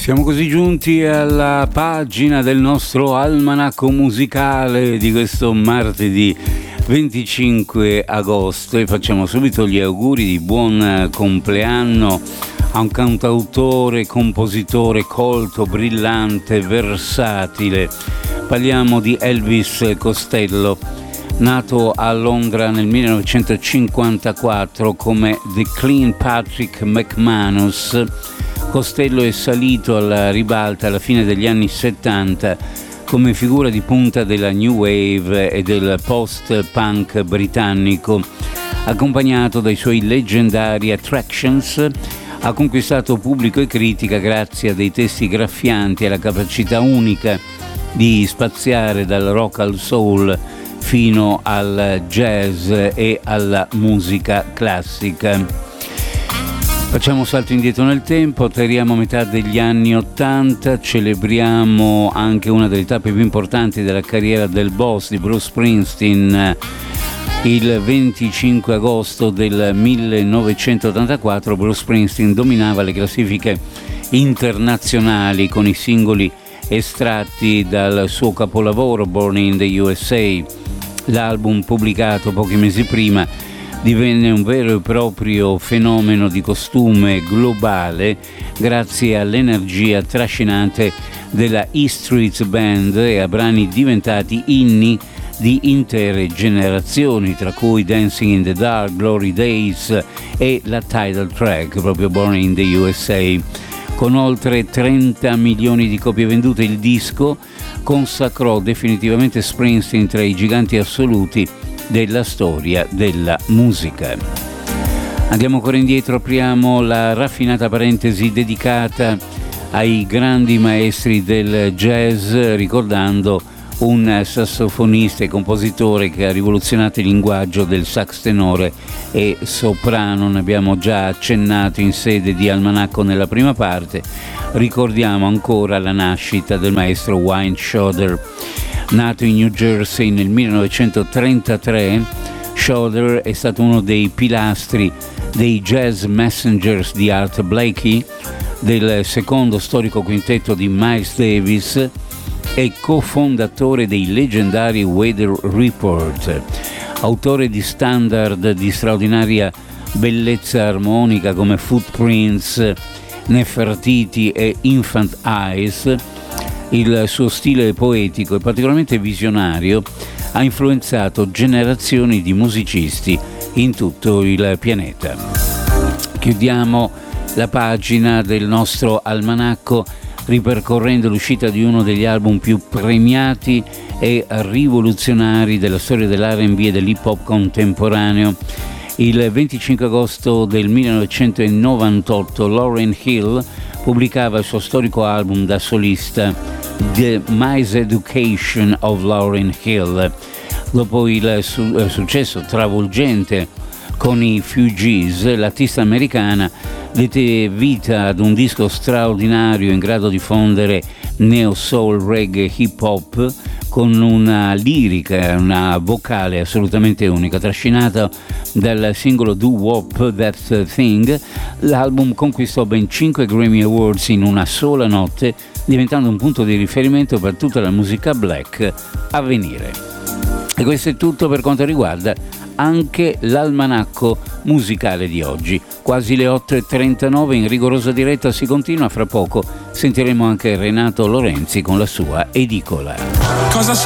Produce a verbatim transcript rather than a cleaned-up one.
Siamo così giunti alla pagina del nostro almanacco musicale di questo martedì venticinque agosto e facciamo subito gli auguri di buon compleanno a un cantautore, compositore colto, brillante, versatile. Parliamo di Elvis Costello, nato a Londra nel millenovecentocinquantaquattro come The Clean Patrick McManus. Costello è salito alla ribalta alla fine degli anni settanta come figura di punta della New Wave e del post-punk britannico. Accompagnato dai suoi leggendari Attractions, ha conquistato pubblico e critica grazie a dei testi graffianti e alla capacità unica di spaziare dal rock al soul fino al jazz e alla musica classica. Facciamo un salto indietro nel tempo, atterriamo a metà degli anni ottanta, celebriamo anche una delle tappe più importanti della carriera del boss di Bruce Springsteen. Il venticinque agosto del millenovecentottantaquattro Bruce Springsteen dominava le classifiche internazionali con i singoli estratti dal suo capolavoro Born in the U S A. L'album, pubblicato pochi mesi prima, divenne un vero e proprio fenomeno di costume globale grazie all'energia trascinante della E Street Band e a brani diventati inni di intere generazioni, tra cui Dancing in the Dark, Glory Days e la title track, proprio Born in the U S A. Con oltre trenta milioni di copie vendute, il disco consacrò definitivamente Springsteen tra i giganti assoluti della storia della musica. Andiamo ancora indietro, apriamo la raffinata parentesi dedicata ai grandi maestri del jazz, ricordando un sassofonista e compositore che ha rivoluzionato il linguaggio del sax tenore e soprano. Ne abbiamo già accennato in sede di almanacco nella prima parte. Ricordiamo ancora la nascita del maestro Wayne Shorter. Nato in New Jersey nel millenovecentotrentatré, Shorter è stato uno dei pilastri dei Jazz Messengers di Art Blakey, del secondo storico quintetto di Miles Davis e cofondatore dei leggendari Weather Report. Autore di standard di straordinaria bellezza armonica come Footprints, Nefertiti e Infant Eyes, il suo stile poetico e particolarmente visionario ha influenzato generazioni di musicisti in tutto il pianeta. Chiudiamo la pagina del nostro almanacco ripercorrendo l'uscita di uno degli album più premiati e rivoluzionari della storia dell'R and B e dell'hip hop contemporaneo. Il venticinque agosto del millenovecentonovantotto Lauryn Hill pubblicava il suo storico album da solista The Miseducation of Lauryn Hill. Dopo il su- successo travolgente con i Fugees, l'artista americana diede vita ad un disco straordinario in grado di fondere neo soul, reggae, hip hop con una lirica, una vocale assolutamente unica. Trascinata dal singolo Do Wop That Thing, l'album conquistò ben cinque Grammy Awards in una sola notte, diventando un punto di riferimento per tutta la musica black a venire. E questo è tutto per quanto riguarda anche l'almanacco musicale di oggi. Quasi le otto e trentanove, in rigorosa diretta si continua. Fra poco sentiremo anche Renato Lorenzi con la sua edicola. Cosa